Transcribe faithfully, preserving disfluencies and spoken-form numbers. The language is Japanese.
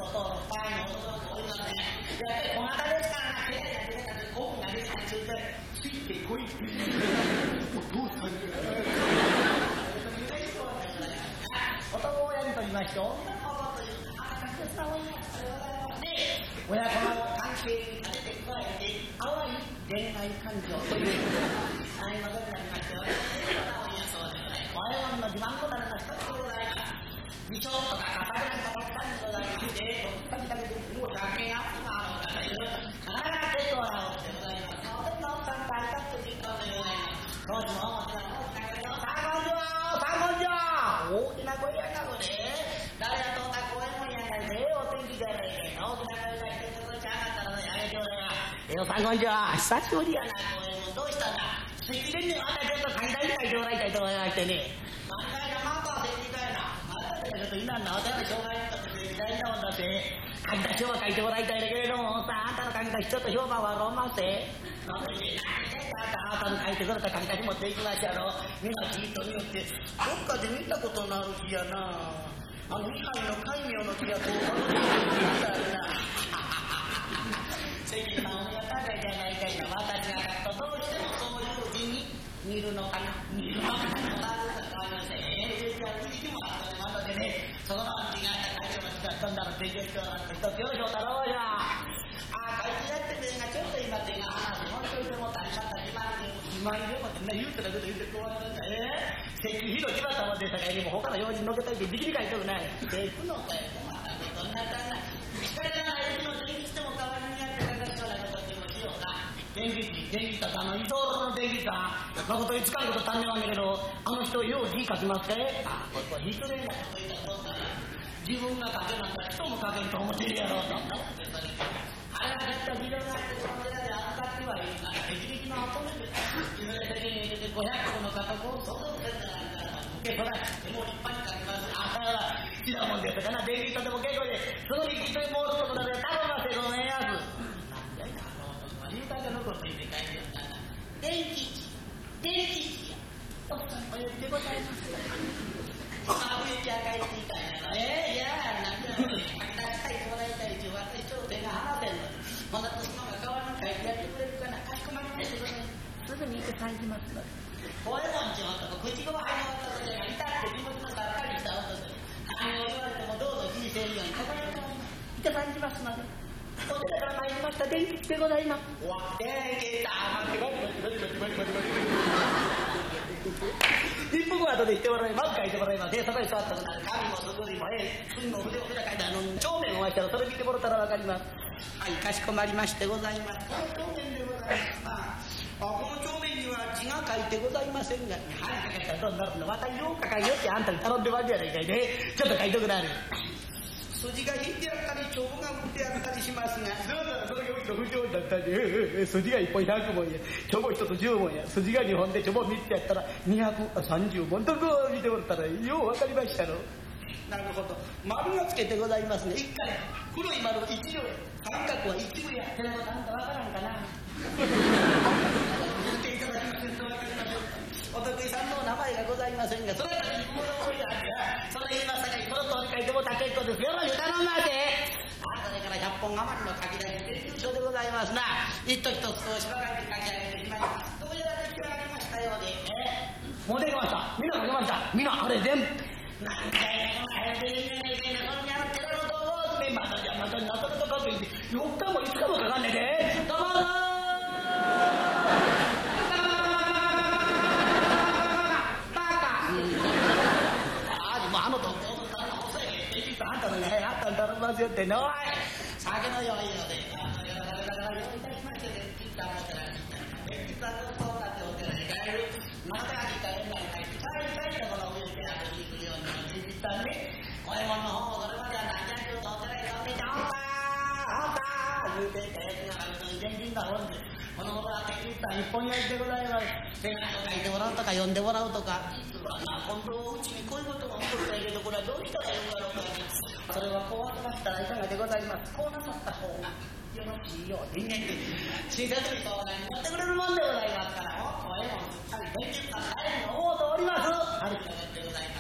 音のパイの音のこういうのね、やっぱり小型ですからな、携帯が出てたり、コーンが出てたりすると、ついてこいっていう。お父さんが。男親にと言いまして、女の子というのは、大切な女で、親子の関係に立てて加えて、淡い恋愛感情という、あいまどになりまして、親そうでございます。我々の自慢のための一つでございます。美少とかかたぐらいかたったんでございまして、とったきだけでもうだけがあるからいう、必ずと笑おうでございます。お天のおっさん大たっぷりとでございます。当時も大きな大きな声で、さあこんじゃさあこんじゃ大きな声やかごで、誰やとおた声もやないで、お天気じゃないで、大きな声出してここちゃ上がったらね、あげておれや。えよさあこんじゃ久しぶりやな、声もどうしたんだ。関連にまたちょっと階段に書いてもらいたいと思いましてね。何回かマーカー関かいな。ちょっと今のお手の障害にとって大事なもんだって、書き出しを書いてもらいたいんだけれども、さあ、あんたの書き出しちょっと評判はロマンスで。あんたの書いてくれた書き出し持っていきましたろ。みんなじっと見よって、どっかで見たことのある気やな。あの、位牌の戒名の気やと、あの気があるな。関さん、おやただじゃないかいな。私が書くとどうしてもそういう字に見るのかな。見るのかな。そのまま違った会長の人が飛んだら出てきたらって一つよいしょ太郎じゃあ会長やっててがちょっと今手が離れ本当にでも大した自慢でも自慢でもって言うてたこと言うてこうやるんだえ石油費の決まったもんでしたからにも他の用事にのけといてじきに書いとるないで行くのかよまたねどんなかんな光がないの電気しても代わりにやってかかるようなことでもしような電気電気とかあの居候の電気さ誠に使うこと足んねえわけけどあの人よう字書きますかいあこれこれ失礼なこと言ったらどうかな自分が書けなんか人も書けんと思ってるやろうとあれが絶対自分がしてその寺で預かってはいるから適々の後で自分的に入れてごひゃくこの家督を相続するんじゃないから受け取らないもう立派に書きますあだから好きなもんでやったかな電気とでも結構でその力ともうところで頼ませごめんやつなんだいなあの言うたけのこと言って書いてるんだな電気電気やおっさんお呼びでございますあぶりちゃかいていたんやろええいやなんで書き出したいもらいたいって私ちょっと手が離せんのほんな年のが代わりに書いてやってくれるかなかしこまりましてくださいすぐに行って感じますのこれもんちょっと口ごはんの男でいたって自分のさっぱりした男で何を言われてもどうぞ気にせんようにここに行って感じますのでお寺から参りました電気でございます。わ電気だ待って待って待って待って待って待って一分後で言ってもらいます書いてもらいますそこに座ったのな紙もすぐりもええ隅も筆も筆書いてあの帳面を渡したらそれ見てもらったら分かりますはいかしこまりましてございますこの帳面でございますあこの帳面には字が書いてございませんがはい書いたらどうなるのまた言おうか書いよってあんたに頼んでまんじゃないかいねちょっと書いとくなる筋が引いてあったり帳簿が打ってあったりしますがどうぞそれが不条だったり筋がいっぽんひゃくもんや帳簿ひとつじゅうもんや筋がにほんで帳簿みっつやったらにひゃくさんじゅうもんとこう見てもらったらよう分かりましたのなるほど丸がつけてございますね一回黒い丸はいち両や三角はいち部やそれもなんか分からんかな見ていただきませんと分かりませんお得意さんの名前がございませんがそれからに物思いがあってそれ言いましたがこの通り書いてもた結構ですよろしく頼んませあそれからひゃっぽん余りの書き出しで優勝でございますな一と一つ少しばかり書き上げてしまいますどうやら出来上がりましたようでえもうできましたみんな書けましたみんなあれ全部何回も早く言えないけどそんなの寺の道具でまたじゃまたなかなか書いてよっかもいつかもかかんねえでどうもあのとあんたのねあったんだろうますよってねおい酒の用意をで用意いたしましてでピッター持ってらっしゃったピッターとそうだってお寺に帰るまた来た縁が帰って帰り帰ったものを植えてあとに行くようにピッターねおえもんの方もそれまでは何じゃんとお寺に飛んでちゃおうかおうか言うてたやつがあると全人だもんでこの頃はピッター一本やりでございます手紙を書いてもらうとか読んでもらうとか実はな今度うちにこういうことが起こったけどこれはどうしたらいいんだろうかそれはこうなったらいかがでございますこうなさった方がよろしいようでね親切に相談に乗ってくれるもんでございますからお声もすっかり電気が帰るのを通りますある日のやってございます